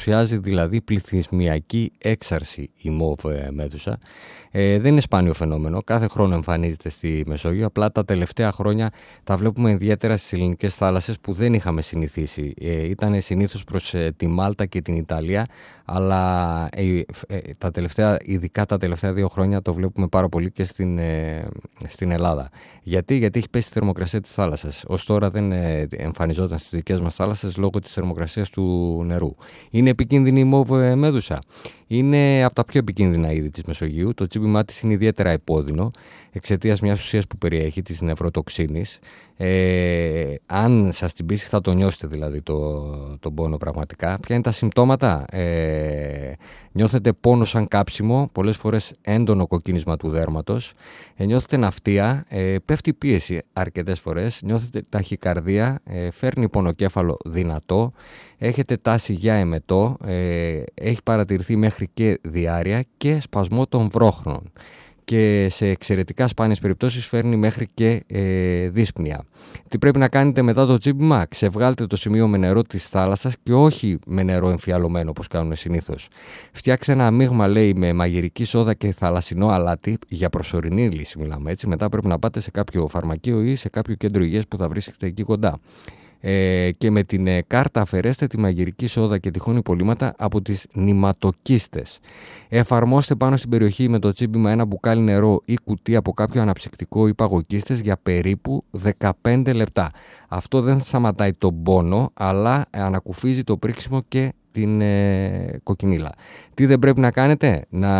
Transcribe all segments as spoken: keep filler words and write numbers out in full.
παρουσιάζει δηλαδή πληθυσμιακή έξαρση η μοβ μέδουσα. Ε, δεν είναι σπάνιο φαινόμενο, κάθε χρόνο εμφανίζεται στη Μεσόγειο, απλά τα τελευταία χρόνια τα βλέπουμε ιδιαίτερα στις ελληνικές θάλασσες που δεν είχαμε συνηθίσει. Ε, ήταν συνήθως προς ε, τη Μάλτα και την Ιταλία, αλλά ε, ε, τα τελευταία, ειδικά τα τελευταία δύο χρόνια το βλέπουμε πάρα πολύ και στην, ε, στην Ελλάδα. Γιατί? Γιατί έχει πέσει η θερμοκρασία της θάλασσας. Ως τώρα δεν ε, εμφανιζόταν στις δικές μας θάλασσες λόγω της θερμοκρασίας του νερού. Είναι επικίνδυνη η μοβ μέδουσα. Είναι από τα πιο επικίνδυνα είδη της Μεσογείου. Το τσίπημά της είναι ιδιαίτερα επώδυνο εξαιτίας μιας ουσίας που περιέχει, της νευροτοξίνης. Ε, αν σας την πείσει θα το νιώσετε δηλαδή το, τον πόνο πραγματικά. Ποια είναι τα συμπτώματα? Ε, νιώθετε πόνο σαν κάψιμο, πολλές φορές έντονο κοκκίνισμα του δέρματος, ε, νιώθετε ναυτία, ε, πέφτει πίεση αρκετές φορές, νιώθετε ταχυκαρδία, ε, φέρνει πονοκέφαλο δυνατό, έχετε τάση για εμετό, ε, έχει παρατηρηθεί μέχρι και διάρρεια και σπασμό των βρόχρων. Και σε εξαιρετικά σπάνιες περιπτώσεις φέρνει μέχρι και ε, δύσπνοια. Τι πρέπει να κάνετε μετά το τσίπημα? Ξεβγάλτε το σημείο με νερό της θάλασσας και όχι με νερό εμφιαλωμένο όπως κάνουν συνήθως. Φτιάξτε ένα μείγμα, λέει, με μαγειρική σόδα και θαλασσινό αλάτι, για προσωρινή λύση μιλάμε έτσι. Μετά πρέπει να πάτε σε κάποιο φαρμακείο ή σε κάποιο κέντρο υγείας που θα βρίσκετε εκεί κοντά. Ε, και με την ε, κάρτα αφαιρέστε τη μαγειρική σόδα και τυχόν υπολείμματα από τις νηματοκίστες. Εφαρμόστε πάνω στην περιοχή με το τσίμπημα ένα μπουκάλι νερό ή κουτί από κάποιο αναψυκτικό ή παγοκίστες για περίπου δεκαπέντε λεπτά. Αυτό δεν σταματάει τον πόνο, αλλά ανακουφίζει το πρίξιμο και την ε, κοκκινίλα. Τι δεν πρέπει να κάνετε? Να,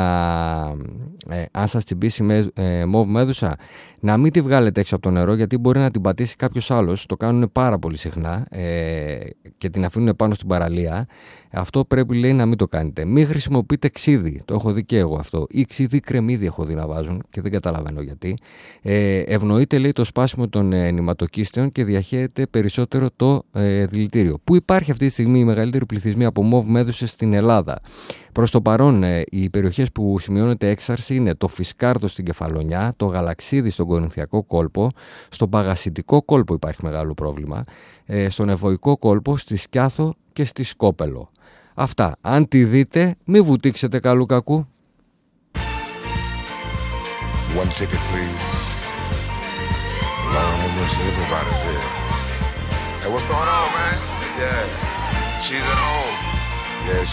ε, αν σας τσιμπήσει με, ε, μοβ μέδουσα, να μην τη βγάλετε έξω από το νερό, γιατί μπορεί να την πατήσει κάποιος άλλος. Το κάνουν πάρα πολύ συχνά ε, και την αφήνουν πάνω στην παραλία. Αυτό πρέπει, λέει, να μην το κάνετε. Μην χρησιμοποιείτε ξύδι, το έχω δει και εγώ αυτό, ή ξύδι κρεμμύδι έχω δει να βάζουν και δεν καταλαβαίνω γιατί. Ε, ευνοείται, λέει, το σπάσιμο των ε, νηματοκίστεων και διαχέεται περισσότερο το ε, δηλητήριο. Πού υπάρχει αυτή τη στιγμή η μεγαλύτερη πληθυσμή από μοβ μέδουσες στην Ελλάδα? Προς το παρόν, ε, οι περιοχές που σημειώνεται έξαρση είναι το Φισκάρδο στην Κεφαλονιά, το Γαλαξίδι στον Κορινθιακό κόλπο, στον Παγασιτικό κόλπο υπάρχει μεγάλο πρόβλημα, ε, στον Ευωικό κόλπο, στη Σκιάθο και στη Σκόπελο. Αυτά. Αν τη δείτε, μη βουτήξετε καλού κακού. One ticket, please. Lord have mercy, everybody's here. Hey, what's going on, man? Yeah. She's at home. Yeah,